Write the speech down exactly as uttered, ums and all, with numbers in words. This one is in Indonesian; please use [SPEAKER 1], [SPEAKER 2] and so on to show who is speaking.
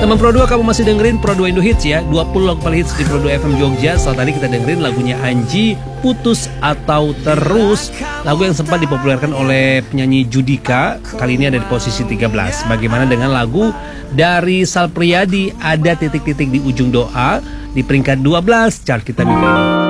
[SPEAKER 1] teman Pro dua, kamu masih dengerin Pro dua Indo Hits ya. dua puluh lagu paling hits di Pro dua F M Jogja. Setelah tadi kita dengerin lagunya Anji, Putus Atau Terus. Lagu yang sempat dipopulerkan oleh penyanyi Judika. Kali ini ada di posisi tiga belas. Bagaimana dengan lagu dari Sal Priadi, Ada Titik-Titik di Ujung Doa, di peringkat dua belas chart kita minggu ini.